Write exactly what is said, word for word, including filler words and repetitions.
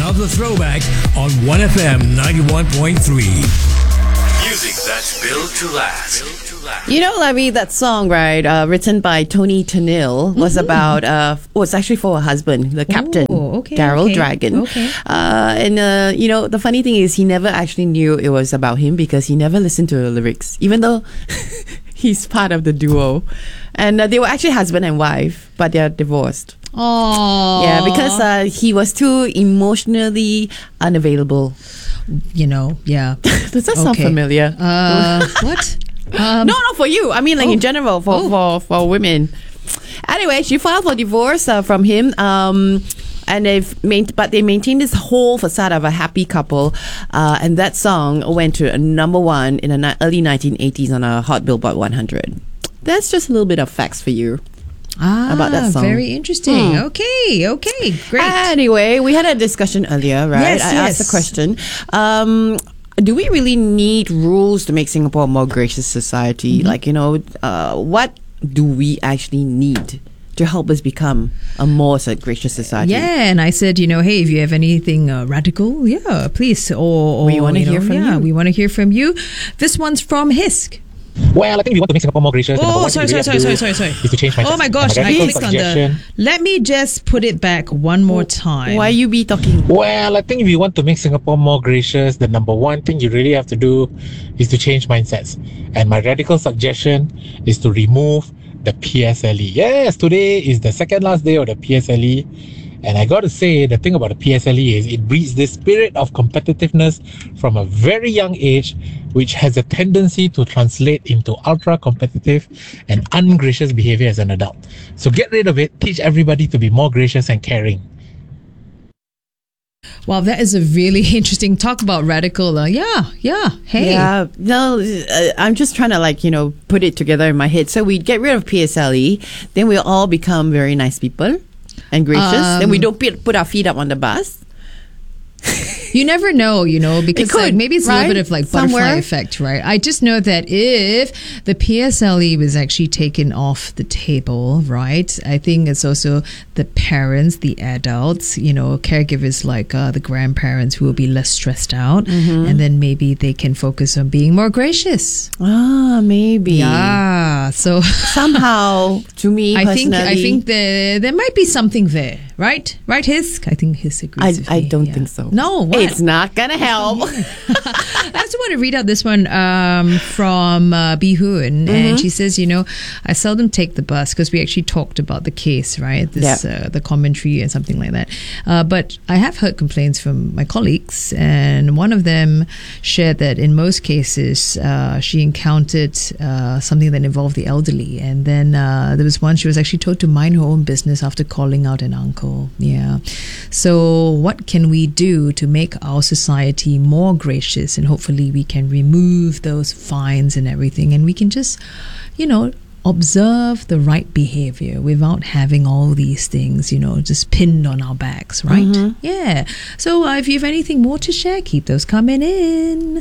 another throwback on one F M ninety-one point three. Music that's built to last. You know, Larry, that song, right, uh, written by Tony Tennille, was mm-hmm. about, uh, was actually for her husband, the captain, oh, okay, Daryl okay, Dragon. Okay. Uh, and, uh, you know, the funny thing is he never actually knew it was about him because he never listened to the lyrics, even though he's part of the duo. And uh, they were actually husband and wife, but they're divorced. Oh. Yeah, because uh, he was too emotionally unavailable. You know, yeah. Does that okay. sound familiar? Uh, what? Um, no, no, for you. I mean, like oh. in general, for, oh. for, for women. Anyway, she filed for divorce uh, from him. Um, and they've main- but they maintained this whole facade of a happy couple. Uh, and that song went to a number one in the ni- early nineteen eighties on a Hot Billboard one hundred. That's just a little bit of facts for you. Ah, about that song. Very interesting. Hmm. Okay, okay, great. Anyway, we had a discussion earlier, right? Yes, I yes. asked the question. Um, do we really need rules to make Singapore a more gracious society? Mm-hmm. Like, you know, uh, what do we actually need to help us become a more so, gracious society? Yeah, and I said, you know, hey, if you have anything uh, radical, yeah, please. Or, or we want to hear know, from yeah, you. we want to hear from you. This one's from Hisk. Well, I think we want to make Singapore more gracious. Oh, sorry, sorry, sorry, sorry, sorry, sorry. Is to change my oh my gosh, I clicked on the. Let me just put it back one more time. Why you be talking? Well, I think if you want to make Singapore more gracious, the number one thing you really have to do is to change mindsets. And my radical suggestion is to remove the P S L E. Yes, today is the second last day of the P S L E. And I got to say, the thing about the P S L E is it breeds this spirit of competitiveness from a very young age, which has a tendency to translate into ultra-competitive and ungracious behavior as an adult. So get rid of it. Teach everybody to be more gracious and caring. Wow, that is a really interesting talk about radical. Uh, yeah, yeah. Hey. Yeah, no, uh, I'm just trying to like, you know, put it together in my head. So we get rid of P S L E, then we'll all become very nice people and gracious. Um, then we don't put our feet up on the bus. You never know, you know, because could, like maybe it's right? a little bit of like butterfly Somewhere. effect, right? I just know that if the P S L E was actually taken off the table, right? I think it's also the parents, the adults, you know, caregivers like uh, the grandparents who will be less stressed out, mm-hmm. and then maybe they can focus on being more gracious. Ah, maybe. Yeah. So somehow, to me, I think personally, I think there there might be something there, right? Right, Hisk? I think Hisk agrees. I, with I me. don't Yeah. think so. No, what? It's not gonna help. I also want to read out this one um, from uh, Bihun, mm-hmm. and she says, you know, I seldom take the bus because we actually talked about the case, right? This yep. uh, the commentary and something like that. Uh, but I have heard complaints from my colleagues, and one of them shared that in most cases uh, she encountered uh, something that involved the elderly, and then uh, there was one she was actually told to mind her own business after calling out an uncle. Yeah. So what can we do to make our society more gracious, and hopefully we can remove those fines and everything, and we can just, you know, observe the right behavior without having all these things, you know, just pinned on our backs, right? Mm-hmm. Yeah. So uh, if you have anything more to share, keep those coming in.